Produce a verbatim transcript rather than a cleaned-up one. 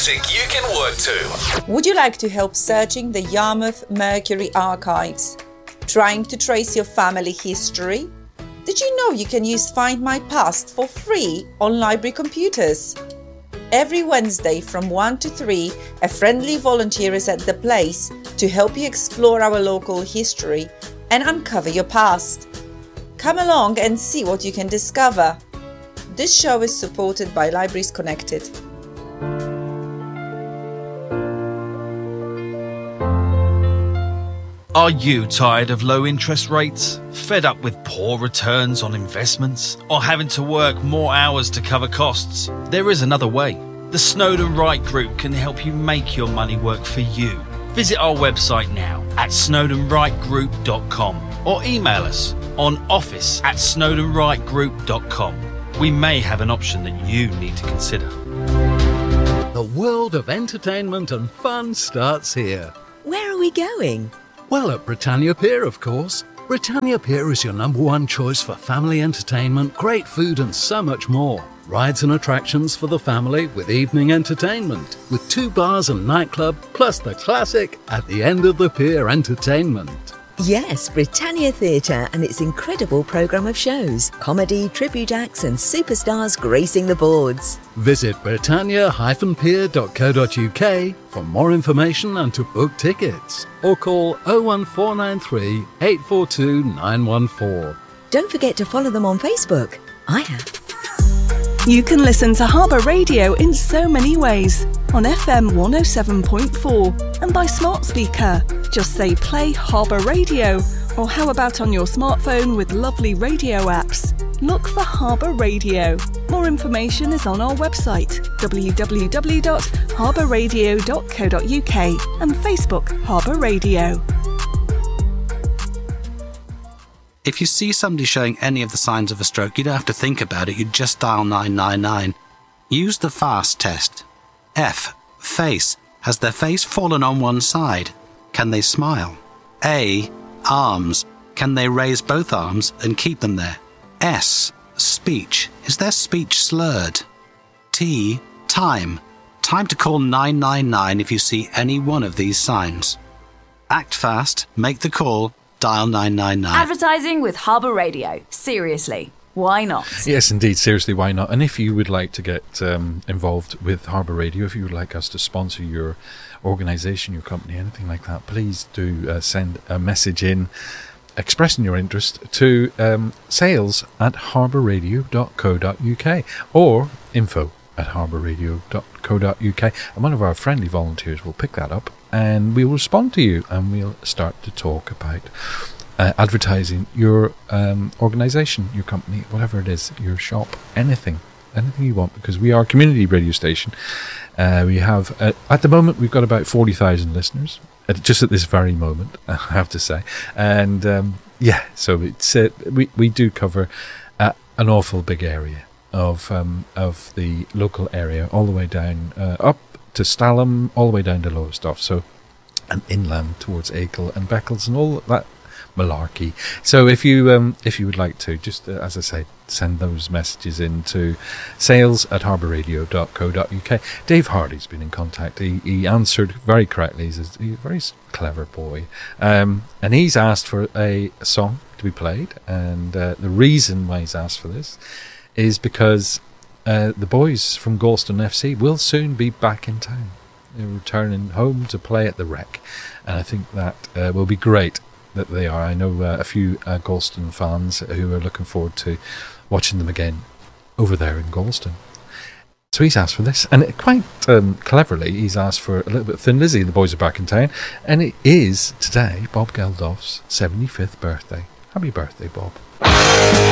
music you can work to. Would you like to help searching the Yarmouth Mercury archives? Trying to trace your family history? Did you know you can use Find My Past for free on library computers? Every Wednesday from one to three, a friendly volunteer is at the place to help you explore our local history and uncover your past. Come along and see what you can discover. This show is supported by Libraries Connected. Are you tired of low interest rates? Fed up with poor returns on investments? Or having to work more hours to cover costs? There is another way. The Snowdon Wright Group can help you make your money work for you. Visit our website now at snowdon wright group dot com or email us on office at snowdon wright group dot com. We may have an option that you need to consider. The world of entertainment and fun starts here. Where are we going? Well, at Britannia Pier, of course. Britannia Pier is your number one choice for family entertainment, great food and so much more. Rides and attractions for the family with evening entertainment, with two bars and nightclub, plus the classic at the end of the pier entertainment. Yes, Britannia Theatre and its incredible programme of shows, comedy, tribute acts and superstars gracing the boards. Visit britannia dash pier dot co dot uk for more information and to book tickets. Or call oh one four nine three, eight four two, nine one four. Don't forget to follow them on Facebook. I have. You can listen to Harbour Radio in so many ways. On F M one oh seven point four and by smart speaker. Just say play Harbour Radio, or how about on your smartphone with lovely radio apps? Look for Harbour Radio. More information is on our website w w w dot harbour radio dot co dot uk and Facebook Harbour Radio. If you see somebody showing any of the signs of a stroke, you don't have to think about it, you just dial nine nine nine. Use the FAST test. F. Face. Has their face fallen on one side? Can they smile? A. Arms. Can they raise both arms and keep them there? S. Speech. Is their speech slurred? T. Time. Time to call nine nine nine if you see any one of these signs. Act fast, make the call, dial nine nine nine. Advertising with Harbour Radio. Seriously, why not? Yes, indeed, seriously, why not? And if you would like to get um, involved with Harbour Radio, if you would like us to sponsor your organisation, your company, anything like that, please do uh, send a message in expressing your interest to um, sales at harbour radio dot co dot uk or info at harbour radio dot co dot uk, and one of our friendly volunteers will pick that up and we will respond to you and we'll start to talk about uh, advertising your um, organisation, your company, whatever it is, your shop, anything anything you want, because we are a community radio station. Uh, we have uh, at the moment we've got about forty thousand listeners at, just at this very moment, I have to say, and um, yeah, so it's uh, we we do cover uh, an awful big area of um, of the local area, all the way down uh, up to Stalham, all the way down to Lowestoft, so and inland towards Achill and Beccles and all that malarkey. So if you um, if you would like to, just uh, as I say, send those messages in to sales at harbour radio dot co dot uk. Dave Hardy's been in contact. He, he answered very correctly. He's a, he's a very clever boy, um, and he's asked for a, a song to be played. And uh, the reason why he's asked for this is because uh, the boys from Galston F C will soon be back in town. They're returning home to play at the Rec, and I think that uh, will be great that they are. I know uh, a few uh, Galston fans who are looking forward to watching them again over there in Galston. So he's asked for this, and it, quite um, cleverly he's asked for a little bit of Thin Lizzy. The boys are back in town, and it is today Bob Geldof's seventy-fifth birthday. Happy birthday, Bob.